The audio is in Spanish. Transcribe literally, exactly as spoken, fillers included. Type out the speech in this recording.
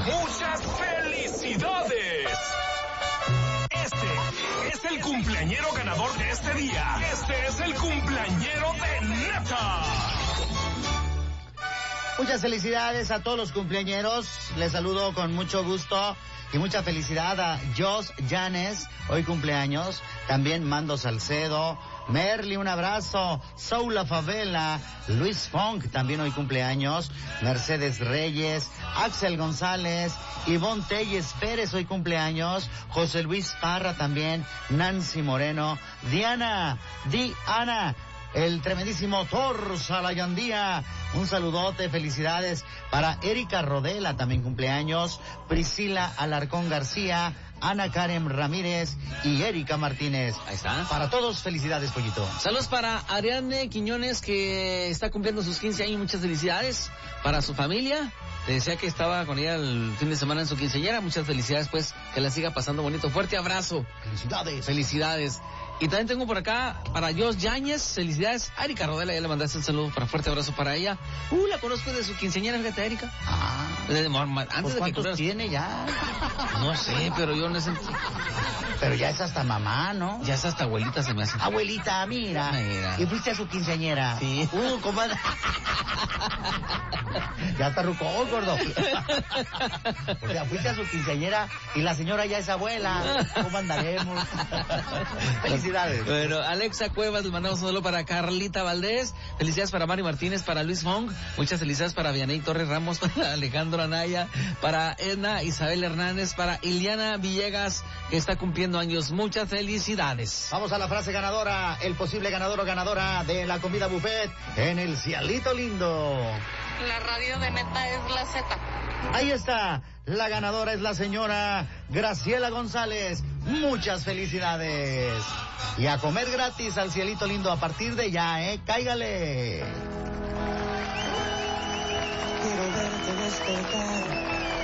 muchas felicidades. Este es el cumpleañero ganador de este día. Este es el cumpleañero de neta. Muchas felicidades a todos los cumpleañeros. Les saludo con mucho gusto y mucha felicidad a Jos Llanes, hoy cumpleaños. También Mando Salcedo, Merly, un abrazo. Soula Favela, Luis Funk, también hoy cumpleaños. Mercedes Reyes, Axel González, Ivonne Telles Pérez, hoy cumpleaños. José Luis Parra también, Nancy Moreno, Diana, Diana, el tremendísimo Thor Salayandía. Un saludote, felicidades para Erika Rodela, también cumpleaños. Priscila Alarcón García, Ana Karen Ramírez y Erika Martínez. Ahí está. Para todos, felicidades, Pollito. Saludos para Ariadne Quiñones, que está cumpliendo sus quince años. Muchas felicidades para su familia. Te decía que estaba con ella el fin de semana en su quinceañera. Muchas felicidades, pues, que la siga pasando bonito. Fuerte abrazo. Felicidades. Felicidades. Y también tengo por acá para Jos Yáñez, felicidades. A Erika Rodela, ya le mandaste un saludo para fuerte abrazo para ella. Uh, la conozco de su quinceañera, fíjate, Erika. Ah. De, antes pues de ¿cuántos que tiene ya? No sé, pero yo no sé. Pero ya es hasta mamá, ¿no? Ya es hasta abuelita se me hace. Abuelita, mira. Mira. Y fuiste a su quinceañera. Sí. Uh, comadre. Ya está rucó, gordo. O sea, fuiste a su quinceañera y la señora ya es abuela. ¿Cómo andaremos? Felicidades. Bueno, Alexa Cuevas, le mandamos un saludo para Carlita Valdés. Felicidades para Mari Martínez, para Luis Fong. Muchas felicidades para Vianey Torres Ramos, para Alejandro Anaya, para Edna Isabel Hernández, para Iliana Villegas, que está cumpliendo años. Muchas felicidades. Vamos a la frase ganadora, el posible ganador o ganadora de la comida buffet en el Cielito Lindo. La radio de neta es la Z. Ahí está, la ganadora es la señora Graciela González. Muchas felicidades. Y a comer gratis al Cielito Lindo a partir de ya, ¿eh? Cáigale. Quiero verte despertar.